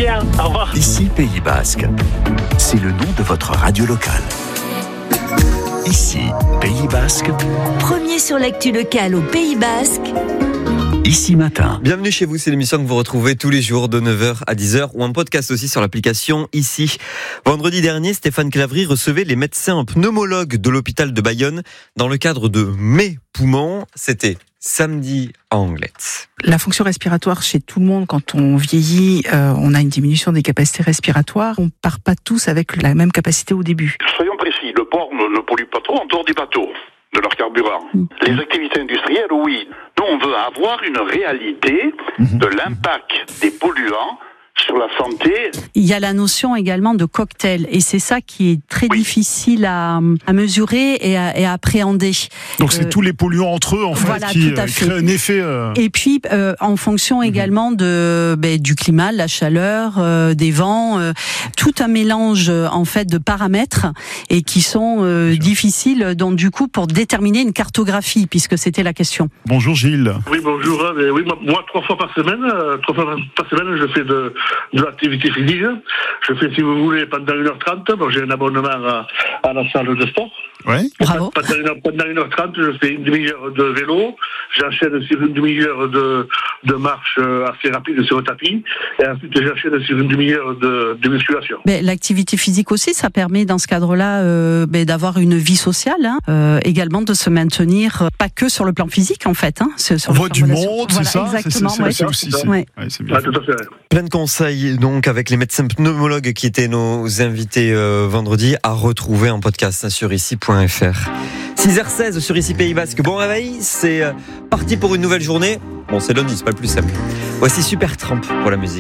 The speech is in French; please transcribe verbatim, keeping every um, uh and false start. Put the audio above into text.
bien. Au revoir. Ici Pays Basque. C'est le nom de votre radio locale. Ici Pays Basque. Premier sur l'actu locale au Pays Basque. Ici Matin. Bienvenue chez vous, c'est l'émission que vous retrouvez tous les jours de neuf heures à dix heures ou un podcast aussi sur l'application Ici. Vendredi dernier, Stéphane Clavry recevait les médecins pneumologues de l'hôpital de Bayonne dans le cadre de Mes poumons. C'était samedi à Anglet. La fonction respiratoire chez tout le monde, quand on vieillit, euh, on a une diminution des capacités respiratoires. On part pas tous avec la même capacité au début. Soyons précis, le port ne, ne pollue pas trop en dehors des bateaux, de leur carburant. Mmh. Les activités industrielles, oui. Nous, on veut avoir une réalité mmh. de l'impact des polluants sur la santé. Il y a la notion également de cocktail, et c'est ça qui est très oui. difficile à, à mesurer et à, et à appréhender. Donc c'est euh, tous les polluants entre eux en fait voilà, qui euh, créent un effet. Euh... Et puis euh, en fonction également de ben, du climat, de la chaleur, euh, des vents, euh, tout un mélange en fait de paramètres et qui sont euh, difficiles. Donc du coup pour déterminer une cartographie, puisque c'était la question. Bonjour Gilles. Oui bonjour. Euh, oui moi, moi trois fois par semaine, euh, trois fois par semaine je fais de de l'activité physique. Je fais, si vous voulez, pendant une heure trente. Bon, j'ai un abonnement à, à la salle de sport. Ouais. Bravo. Pendant une, heure, pendant une heure trente, je fais une demi-heure de vélo. J'enchaîne sur une demi-heure de, de marche assez rapide sur le tapis. Et ensuite, j'enchaîne sur une demi-heure de, de musculation. Mais l'activité physique aussi, ça permet dans ce cadre-là euh, ben, d'avoir une vie sociale, hein, euh, également de se maintenir, euh, pas que sur le plan physique en fait. Hein, sur On voit du monde, voilà, c'est ça. Exactement. C'est, c'est, ouais. c'est aussi. C'est, ouais. Ouais, c'est bien. Ah, tout à fait. Plein de conseils donc avec les médecins pneumologues qui étaient nos invités euh, vendredi à retrouver en podcast sur ici point f r. six heures seize sur Ici Pays Basque. Bon réveil, c'est parti pour une nouvelle journée. Bon, c'est lundi, c'est pas le plus simple. Voici Supertramp pour la musique.